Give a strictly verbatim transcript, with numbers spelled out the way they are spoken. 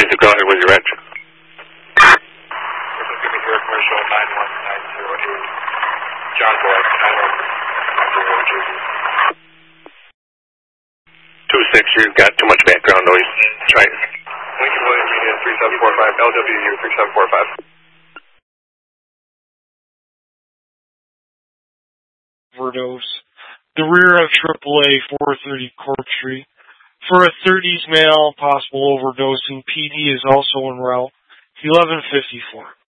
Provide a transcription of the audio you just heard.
Music, go ahead when you're ready. Commercial nine one nine zero eight. John Boy, nine one nine zero eight. two six, you've got too much background noise. Try it. Lincoln Williams Union three seven four five, L W U three seven four five. Overdose. The rear of triple A four thirty Court Street. For a thirties male, possible overdose, and P D is also en route. eleven fifty-four.